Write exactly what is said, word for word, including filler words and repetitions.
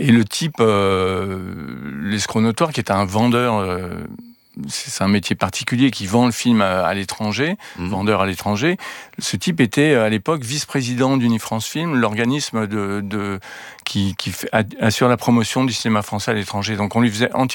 Et le type, euh, l'escroc-notoire, qui est un vendeur, euh, c'est un métier particulier qui vend le film à, à l'étranger, mmh. vendeur à l'étranger. Ce type était à l'époque vice-président d'Unifrance Film, l'organisme de, de, qui, qui fait, assure la promotion du cinéma français à l'étranger. Donc on lui faisait entièrement